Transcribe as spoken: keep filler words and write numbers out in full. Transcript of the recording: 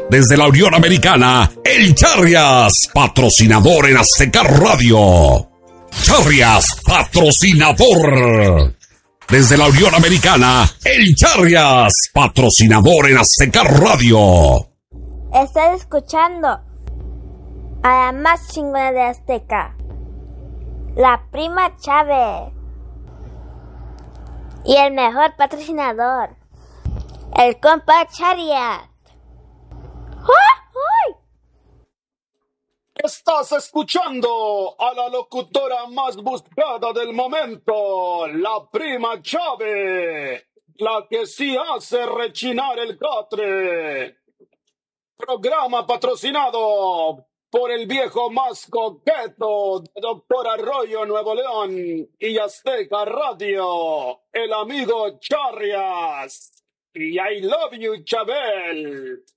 Desde la Unión Americana, el Charrias, patrocinador en Azteca Radio. Charrias, patrocinador. Desde la Unión Americana, el Charrias, patrocinador en Azteca Radio. Estás escuchando a la más chingona de Azteca, la Prima Chávez. Y el mejor patrocinador, el compa Charrias. ¡Ay! Estás escuchando a la locutora más buscada del momento, la Prima Chávez, la que sí hace rechinar el catre. Programa patrocinado por el viejo más coqueto de Doctor Arroyo, Nuevo León, y Azteca Radio, el amigo Charrias. Y I love you, Chabel.